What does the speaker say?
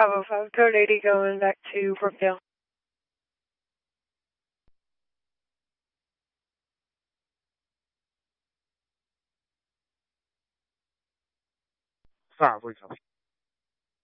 505 code 80 going back to Brookdale. 5, we copy.